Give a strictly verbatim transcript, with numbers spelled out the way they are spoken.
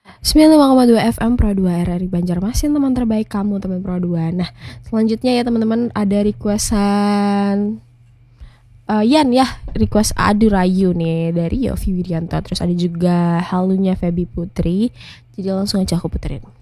sembilan puluh lima koma dua F M Pro dua R R I Banjarmasin, teman terbaik kamu, teman Pro dua. Nah, selanjutnya ya teman-teman, ada requestan uh, Yan ya, request Adu Rayu nih dari Yofi Widianto. Terus ada juga halunya Feby Putri. Jadi langsung aja aku puterin.